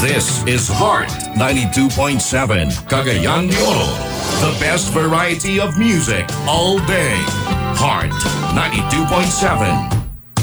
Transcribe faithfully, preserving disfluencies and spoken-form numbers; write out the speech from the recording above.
This is Heart ninety-two point seven, Cagayan de Oro. The best variety of music all day. Heart ninety-two point seven.